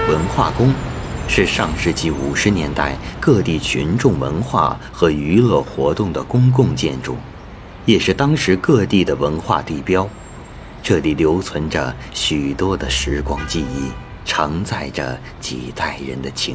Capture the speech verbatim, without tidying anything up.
文化宫是上世纪五十年代各地群众文化和娱乐活动的公共建筑，也是当时各地的文化地标。这里留存着许多的时光记忆，承载着几代人的情